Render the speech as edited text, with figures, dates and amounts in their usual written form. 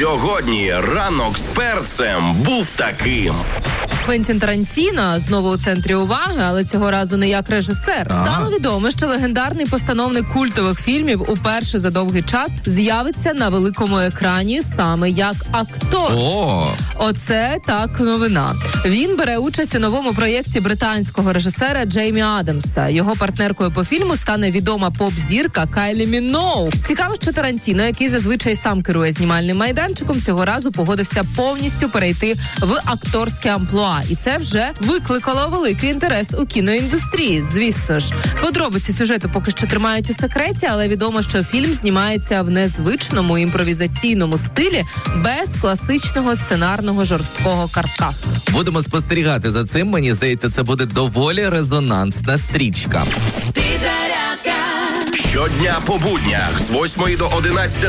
Сьогодні ранок з перцем був таким. Квентін Тарантіно знову у центрі уваги, але цього разу не як режисер. Стало відомо, що легендарний постановник культових фільмів уперше за довгий час з'явиться на великому екрані саме як актор. Оце так новина. Він бере участь у новому проєкті британського режисера Джеймі Адамса. Його партнеркою по фільму стане відома поп-зірка Кайлі Міноуг. Цікаво, що Тарантіно, який зазвичай сам керує знімальним майданчиком, цього разу погодився повністю перейти в акторське амплуа. І це вже викликало великий інтерес у кіноіндустрії, звісно ж. Подробиці сюжету поки що тримають у секреті, але відомо, що фільм знімається в незвичному імпровізаційному стилі без класичного сценарного жорсткого каркасу. Будемо спостерігати за цим. Мені здається, це буде доволі резонансна стрічка. Щодня по буднях з 8 до 11